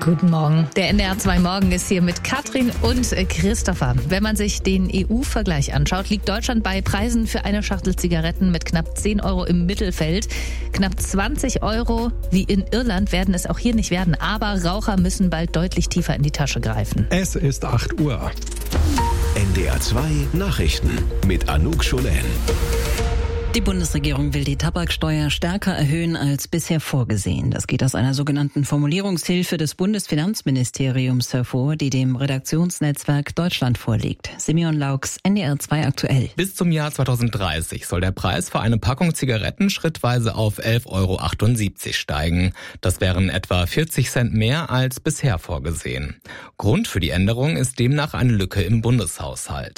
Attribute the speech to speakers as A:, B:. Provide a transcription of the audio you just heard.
A: Guten Morgen. Der NDR 2 Morgen ist hier mit Katrin und Christopher. Wenn man sich den EU-Vergleich anschaut, liegt Deutschland bei Preisen für eine Schachtel Zigaretten mit knapp 10 Euro im Mittelfeld. Knapp 20 Euro wie in Irland werden es auch hier nicht werden. Aber Raucher müssen bald deutlich tiefer in die Tasche greifen.
B: Es ist 8 Uhr.
C: NDR 2 Nachrichten mit Anouk Scholen.
D: Die Bundesregierung will die Tabaksteuer stärker erhöhen als bisher vorgesehen. Das geht aus einer sogenannten Formulierungshilfe des Bundesfinanzministeriums hervor, die dem Redaktionsnetzwerk Deutschland vorliegt. Simeon Laux, NDR 2 aktuell.
E: Bis zum Jahr 2030 soll der Preis für eine Packung Zigaretten schrittweise auf 11,78 Euro steigen. Das wären etwa 40 Cent mehr als bisher vorgesehen. Grund für die Änderung ist demnach eine Lücke im Bundeshaushalt.